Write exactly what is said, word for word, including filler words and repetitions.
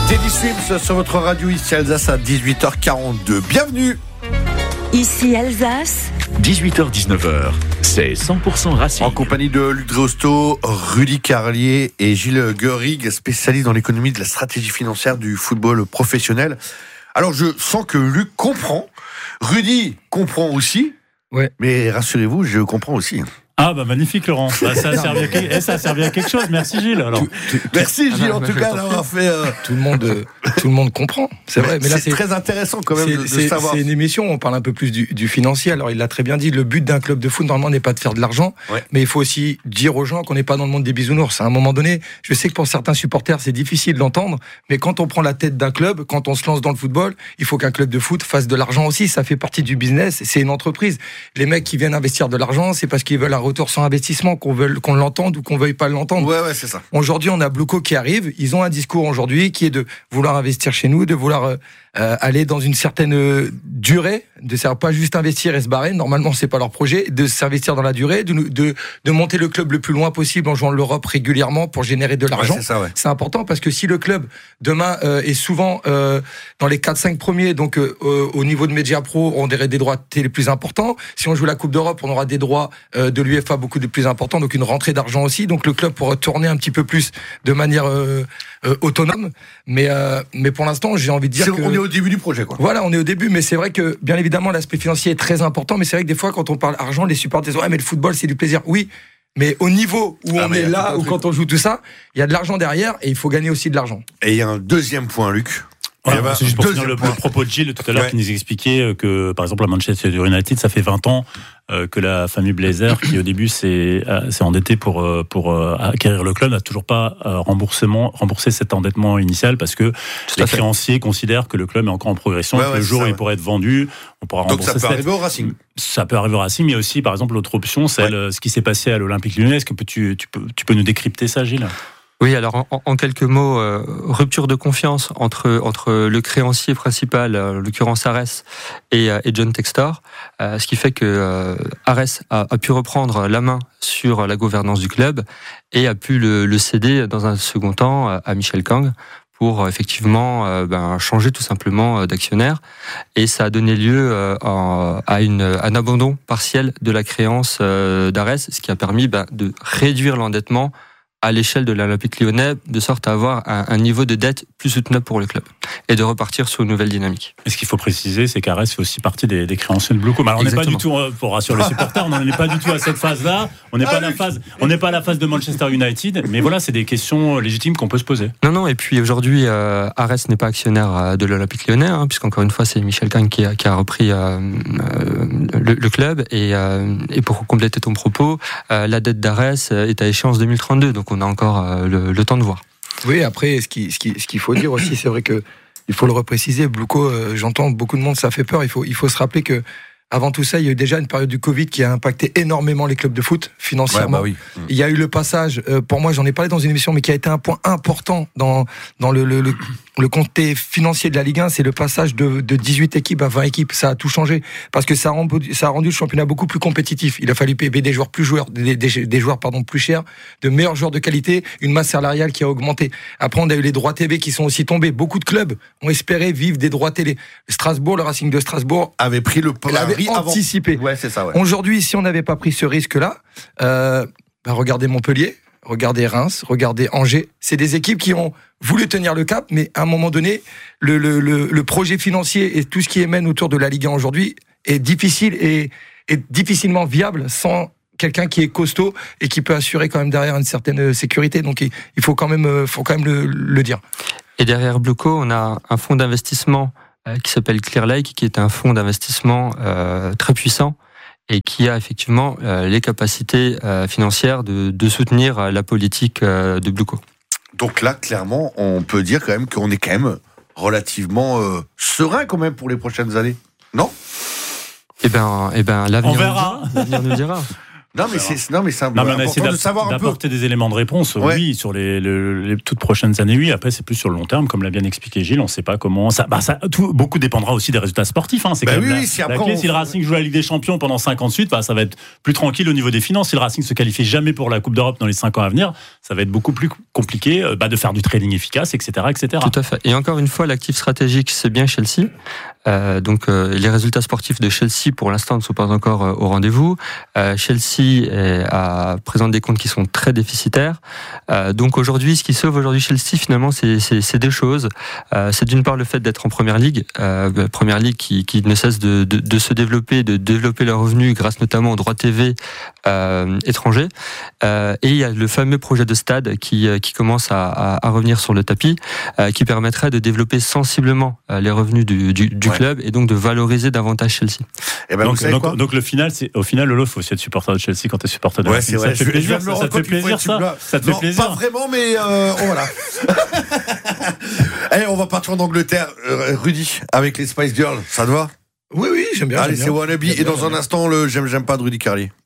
Teddy Swims sur votre radio ici Alsace à dix-huit heures quarante-deux. Bienvenue. Ici Alsace. dix-huit heures dix-neuf heures, c'est cent pour cent Racing. En compagnie de Luc Dreosto, Rudy Carlier et Gilles Gueurig, spécialistes dans l'économie de la stratégie financière du football professionnel. Alors je sens que Luc comprend, Rudy comprend aussi, ouais. Mais rassurez-vous, je comprends aussi. Ah bah magnifique Laurent, bah, ça, a servi à quelque... eh, ça a servi à quelque chose, merci Gilles. Alors. Tout, tout, Merci Gilles, ah, en tout cas d'avoir fait... Euh... Tout, le monde, euh, tout le monde comprend, c'est vrai. Mais là, c'est, c'est très intéressant quand même c'est, de, de c'est, savoir. C'est une émission, on parle un peu plus du, du financier, alors il l'a très bien dit, le but d'un club de foot normalement n'est pas de faire de l'argent, ouais. Mais il faut aussi dire aux gens qu'on n'est pas dans le monde des bisounours. À un moment donné, je sais que pour certains supporters c'est difficile d'entendre, mais quand on prend la tête d'un club, quand on se lance dans le football, il faut qu'un club de foot fasse de l'argent aussi, ça fait partie du business, c'est une entreprise. Les mecs qui viennent investir de l'argent, c'est parce qu'ils veulent un retour sans investissement, qu'on veuille qu'on l'entende ou qu'on veuille pas l'entendre. Ouais, ouais, c'est ça. Aujourd'hui, on a Blue-Co qui arrive. Ils ont un discours aujourd'hui qui est de vouloir investir chez nous, de vouloir euh, euh, aller dans une certaine euh, durée, de ne pas juste investir et se barrer. Normalement, c'est pas leur projet, de s'investir dans la durée, de, de, de monter le club le plus loin possible en jouant l'Europe régulièrement pour générer de l'argent. Ouais, c'est ça, ouais. C'est important parce que si le club demain euh, est souvent euh, dans les quatre cinq premiers, donc euh, au niveau de Media Pro, on aurait des droits télé plus importants. Si on joue la Coupe d'Europe, on aura des droits euh, de l'UEFA beaucoup de plus importants, donc une rentrée d'argent aussi. Donc le club pourra tourner un petit peu plus de manière euh, euh, autonome. Mais euh, mais pour l'instant, j'ai envie de dire c'est, que on est au début du projet, quoi. Voilà, on est au début, mais c'est vrai que bien évidemment l'aspect financier est très important. Mais c'est vrai que des fois, quand on parle argent, les supporters disent ouais, mais le football c'est du plaisir. Oui. Mais au niveau où ah, on est là, ou quand on joue tout ça, il y a de l'argent derrière et il faut gagner aussi de l'argent. Et il y a un deuxième point, Luc. Voilà, bah, c'est juste pour finir le, le propos de Gilles tout à l'heure, ouais. Qui nous expliquait que, par exemple, à Manchester United, ça fait vingt ans euh, que la famille Blazer, qui au début s'est, euh, s'est endettée pour, euh, pour euh, acquérir le club, n'a toujours pas euh, remboursement, remboursé cet endettement initial parce que les créanciers considèrent que le club est encore en progression, ouais, et que ouais, le jour où il ouais. pourrait être vendu, on pourra donc rembourser. Donc ça peut arriver au Racing. Ça peut arriver au Racing, mais aussi, par exemple, l'autre option, c'est ouais. ce qui s'est passé à l'Olympique Lyonnais. Est-ce que tu, tu, peux, tu peux nous décrypter ça, Gilles ? Oui, alors en, en quelques mots, euh, rupture de confiance entre entre le créancier principal, en l'occurrence Ares, et, et John Textor, euh, ce qui fait que euh, Ares a, a pu reprendre la main sur la gouvernance du club et a pu le, le céder dans un second temps à Michel Kang pour effectivement euh, ben, changer tout simplement d'actionnaire, et ça a donné lieu euh, à, à une, un abandon partiel de la créance euh, d'Ares, ce qui a permis ben, de réduire l'endettement à l'échelle de l'Olympique Lyonnais, de sorte à avoir un, un niveau de dette plus soutenable pour le club et de repartir sur une nouvelle dynamique. Et ce qu'il faut préciser, c'est qu'Ares fait aussi partie des, des créanciers de Blue-Co. Alors on n'est pas du tout, pour rassurer les supporters, on n'en est pas du tout à cette phase-là. On n'est pas à la phase, on n'est pas à la phase de Manchester United. Mais voilà, c'est des questions légitimes qu'on peut se poser. Non, non. Et puis aujourd'hui, euh, Ares n'est pas actionnaire de l'Olympique Lyonnais, hein, puisqu'encore une fois, c'est Michel Kang qui a, qui a repris euh, le, le club. Et, euh, et pour compléter ton propos, euh, la dette d'Ares est à échéance deux mille trente-deux. Donc on a encore euh, le, le temps de voir. Oui, après, ce, qui, ce, qui, ce qu'il faut dire aussi, c'est vrai que il faut le repréciser. Blue-Co, euh, j'entends beaucoup de monde, ça fait peur. Il faut, il faut se rappeler que avant tout ça, il y a eu déjà une période du Covid qui a impacté énormément les clubs de foot financièrement. Ouais, bah oui. Il y a eu le passage, euh, pour moi, j'en ai parlé dans une émission, mais qui a été un point important dans dans le le, le, le comté financier de la Ligue un, c'est le passage de, de dix-huit équipes à vingt équipes. Ça a tout changé parce que ça a rendu, ça a rendu le championnat beaucoup plus compétitif. Il a fallu payer des joueurs plus joueurs, des, des, des joueurs pardon plus chers, de meilleurs joueurs de qualité, une masse salariale qui a augmenté. Après, on a eu les droits T V qui sont aussi tombés. Beaucoup de clubs ont espéré vivre des droits télé. Strasbourg, le Racing de Strasbourg avait pris le avait anticipé. Ouais, c'est ça, ouais. Aujourd'hui, si on n'avait pas pris ce risque-là, euh, bah regardez Montpellier, regardez Reims, regardez Angers. C'est des équipes qui ont voulu tenir le cap, mais à un moment donné, le, le, le, le projet financier et tout ce qui émène autour de la Ligue un aujourd'hui est difficile et est difficilement viable sans quelqu'un qui est costaud et qui peut assurer quand même derrière une certaine sécurité. Donc il faut quand même, faut quand même le, le dire. Et derrière Blue-Co, on a un fonds d'investissement qui s'appelle Clear Lake, qui est un fonds d'investissement euh, très puissant et qui a effectivement euh, les capacités euh, financières de, de soutenir la politique euh, de Blue-Co. Donc là, clairement, on peut dire quand même qu'on est quand même relativement euh, serein quand même pour les prochaines années, non ? Eh ben, eh ben, l'avenir, on verra. Nous, l'avenir nous dira. Non mais c'est non mais c'est non, mais important de savoir un peu. D'apporter des éléments de réponse. Ouais. Oui, sur les, les, les toutes prochaines années, oui. Après, c'est plus sur le long terme, comme l'a bien expliqué Gilles. On ne sait pas comment ça. Bah, ça tout, beaucoup dépendra aussi des résultats sportifs. Hein. C'est bah quand oui, même la, si, la clé. On... Si le Racing joue la Ligue des Champions pendant cinq ans de suite, bah, ça va être plus tranquille au niveau des finances. Si le Racing se qualifie jamais pour la Coupe d'Europe dans les cinq ans à venir, ça va être beaucoup plus compliqué bah, de faire du trading efficace, et cetera, et cetera. Tout à fait. Et encore une fois, l'actif stratégique, c'est bien Chelsea. Euh, donc euh, les résultats sportifs de Chelsea pour l'instant ne sont pas encore euh, au rendez-vous. Euh, Chelsea est, a, présente des comptes qui sont très déficitaires. Euh, donc aujourd'hui, ce qui sauve aujourd'hui Chelsea finalement, c'est, c'est, c'est deux choses. Euh, c'est d'une part le fait d'être en Première Ligue, euh, Première Ligue qui, qui ne cesse de, de, de se développer, de développer leurs revenus grâce notamment aux droits T V euh, étrangers. Euh, et il y a le fameux projet de stade qui, qui commence à, à, à revenir sur le tapis, euh, qui permettrait de développer sensiblement euh, les revenus du, du, du ouais. club et donc de valoriser davantage Chelsea. Et ben donc, donc, donc le final, c'est au final Lolo, faut aussi être supporter de Chelsea quand t'es supporter de ouais, Racing. C'est vrai. Ça te fait plaisir, ça, ça te fait plaisir ça. Ça te fait non, plaisir. Pas vraiment, mais euh, oh, voilà. Allez, on va partir en Angleterre, euh, Rudy, avec les Spice Girls. Ça te va? Oui, oui, j'aime bien. Allez, j'aime c'est bien. Wannabe et dans un instant le j'aime j'aime pas de Rudy Carlier.